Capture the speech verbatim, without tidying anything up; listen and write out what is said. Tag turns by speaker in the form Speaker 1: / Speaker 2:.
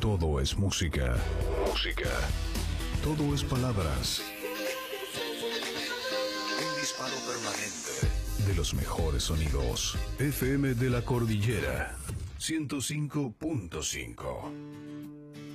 Speaker 1: todo es música. Música. Todo es palabras. Un disparo permanente de los mejores sonidos. F M de la Cordillera ciento cinco punto cinco.